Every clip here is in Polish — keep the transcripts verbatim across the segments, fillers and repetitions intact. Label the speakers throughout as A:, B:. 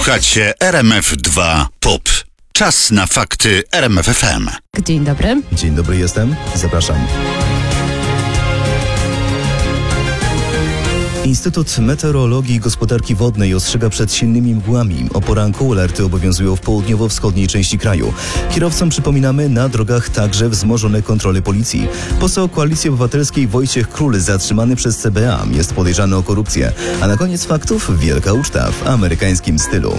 A: Słuchacie R M F dwa Pop. Czas na fakty R M F F M.
B: Dzień dobry.
C: Dzień dobry, jestem. Zapraszam. Instytut Meteorologii i Gospodarki Wodnej ostrzega przed silnymi mgłami. O poranku alerty obowiązują w południowo-wschodniej części kraju. Kierowcom przypominamy, na drogach także wzmożone kontrole policji. Poseł Koalicji Obywatelskiej Wojciech Król, zatrzymany przez C B A, jest podejrzany o korupcję. A na koniec faktów wielka uczta w amerykańskim stylu.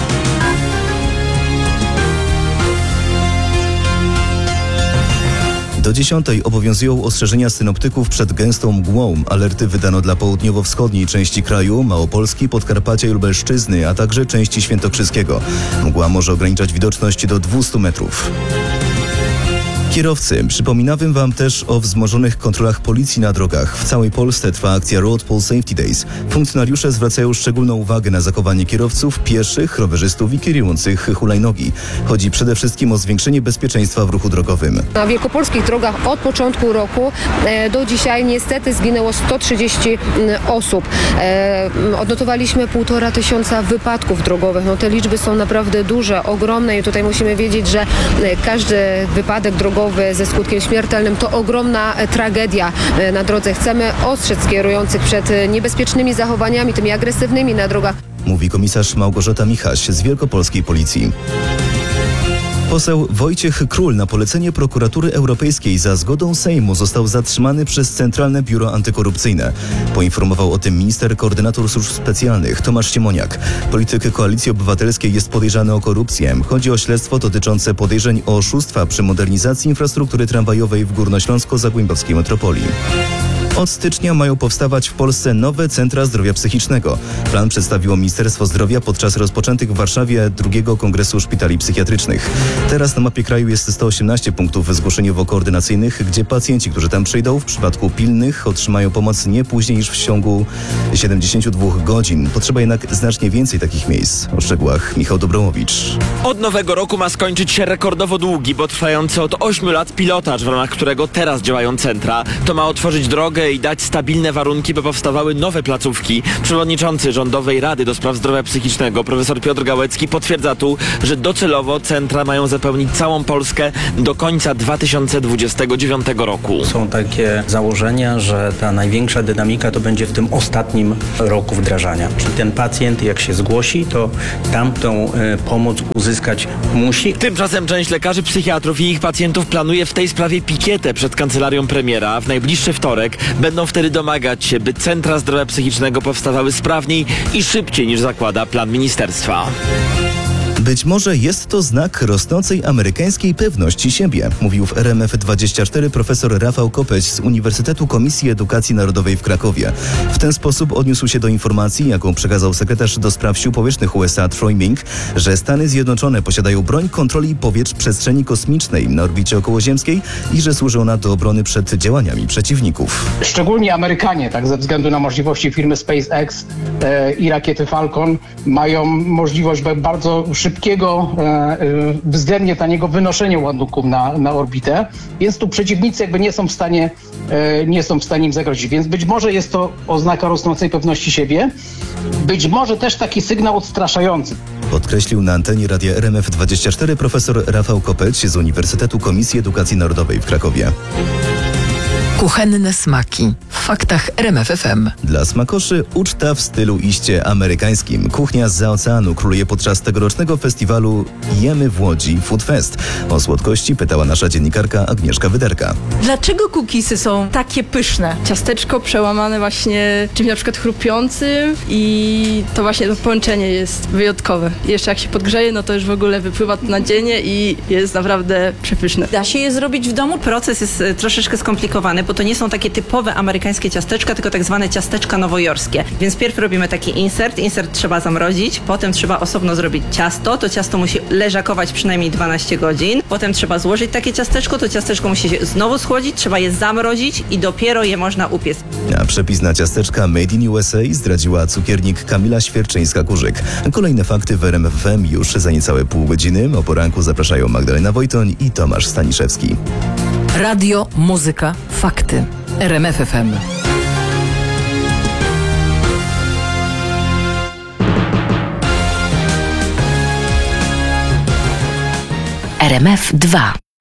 C: Do dziesiątej obowiązują ostrzeżenia synoptyków przed gęstą mgłą. Alerty wydano dla południowo-wschodniej części kraju, Małopolski, Podkarpacia i Lubelszczyzny, a także części Świętokrzyskiego. Mgła może ograniczać widoczność do dwieście metrów. Kierowcy, przypominamy Wam też o wzmożonych kontrolach policji na drogach. W całej Polsce trwa akcja Road Pol Safety Days. Funkcjonariusze zwracają szczególną uwagę na zachowanie kierowców, pieszych, rowerzystów i kierujących hulajnogi. Chodzi przede wszystkim o zwiększenie bezpieczeństwa w ruchu drogowym.
D: Na wielkopolskich drogach od początku roku do dzisiaj niestety zginęło sto trzydzieści osób. Odnotowaliśmy półtora tysiąca wypadków drogowych. No, te liczby są naprawdę duże, ogromne i tutaj musimy wiedzieć, że każdy wypadek drogowy ze skutkiem śmiertelnym to ogromna tragedia na drodze. Chcemy ostrzec kierujących przed niebezpiecznymi zachowaniami, tymi agresywnymi na drogach.
C: Mówi komisarz Małgorzata Michaś z Wielkopolskiej Policji. Poseł Wojciech Król na polecenie Prokuratury Europejskiej za zgodą Sejmu został zatrzymany przez Centralne Biuro Antykorupcyjne. Poinformował o tym minister koordynator służb specjalnych Tomasz Siemoniak. Polityk Koalicji Obywatelskiej jest podejrzany o korupcję. Chodzi o śledztwo dotyczące podejrzeń o oszustwa przy modernizacji infrastruktury tramwajowej w górnośląsko-zagłębiowskiej metropolii. Od stycznia mają powstawać w Polsce nowe centra zdrowia psychicznego. Plan przedstawiło Ministerstwo Zdrowia podczas rozpoczętych w Warszawie drugiego Kongresu Szpitali Psychiatrycznych. Teraz na mapie kraju jest sto osiemnaście punktów zgłoszeniowo-koordynacyjnych, gdzie pacjenci, którzy tam przyjdą, w przypadku pilnych otrzymają pomoc nie później niż w ciągu siedemdziesięciu dwóch godzin. Potrzeba jednak znacznie więcej takich miejsc. O szczegółach Michał Dobromowicz.
E: Od nowego roku ma skończyć się rekordowo długi, bo trwający od ośmiu lat pilotaż, w ramach którego teraz działają centra. To ma otworzyć drogę i dać stabilne warunki, by powstawały nowe placówki. Przewodniczący Rządowej Rady do Spraw Zdrowia Psychicznego profesor Piotr Gałecki potwierdza tu, że docelowo centra mają zapełnić całą Polskę do końca dwa tysiące dwudziestego dziewiątego roku.
F: Są takie założenia, że ta największa dynamika to będzie w tym ostatnim roku wdrażania. Czyli ten pacjent, jak się zgłosi, to tamtą y, pomoc uzyskać musi.
E: Tymczasem część lekarzy psychiatrów i ich pacjentów planuje w tej sprawie pikietę przed kancelarią premiera. W najbliższy wtorek będą wtedy domagać się, by centra zdrowia psychicznego powstawały sprawniej i szybciej niż zakłada plan ministerstwa.
C: Być może jest to znak rosnącej amerykańskiej pewności siebie, mówił w R M F dwadzieścia cztery profesor Rafał Kopeć z Uniwersytetu Komisji Edukacji Narodowej w Krakowie. W ten sposób odniósł się do informacji, jaką przekazał sekretarz do spraw sił powietrznych U S A Troy Mink, że Stany Zjednoczone posiadają broń kontroli powietrz przestrzeni kosmicznej na orbicie okołoziemskiej i że służy ona do obrony przed działaniami przeciwników.
G: Szczególnie Amerykanie, tak ze względu na możliwości firmy SpaceX e, i rakiety Falcon, mają możliwość bardzo szybkiego, względnie taniego wynoszenia ładunków na, na orbitę, więc tu przeciwnicy jakby nie są w stanie, nie są w stanie im zagrozić. Więc być może jest to oznaka rosnącej pewności siebie, być może też taki sygnał odstraszający.
C: Podkreślił na antenie radia R M F dwadzieścia cztery profesor Rafał Kopeć z Uniwersytetu Komisji Edukacji Narodowej w Krakowie.
B: Kuchenne smaki w faktach R M F F M.
C: Dla smakoszy uczta w stylu iście amerykańskim. Kuchnia zza oceanu króluje podczas tegorocznego festiwalu Jemy w Łodzi Food Fest. O słodkości pytała nasza dziennikarka Agnieszka Wyderka.
H: Dlaczego cookiesy są takie pyszne? Ciasteczko przełamane właśnie czymś na przykład chrupiącym i to właśnie to połączenie jest wyjątkowe. Jeszcze jak się podgrzeje, no to już w ogóle wypływa to nadzienie i jest naprawdę przepyszne.
I: Da się je zrobić w domu? Proces jest troszeczkę skomplikowany, bo to nie są takie typowe amerykańskie ciasteczka, tylko tak zwane ciasteczka nowojorskie. Więc pierw robimy taki insert. Insert trzeba zamrozić, potem trzeba osobno zrobić ciasto. To ciasto musi leżakować przynajmniej dwanaście godzin. Potem trzeba złożyć takie ciasteczko. To ciasteczko musi się znowu schłodzić, trzeba je zamrozić i dopiero je można upiec.
C: A przepis na ciasteczka Made in U S A zdradziła cukiernik Kamila Świerczyńska-Kurzyk. Kolejne fakty w R M F F M już za niecałe pół godziny. O poranku zapraszają Magdalena Wojtoń i Tomasz Staniszewski.
B: Radio, muzyka, fakty. R M F F M.
J: R M F dwa.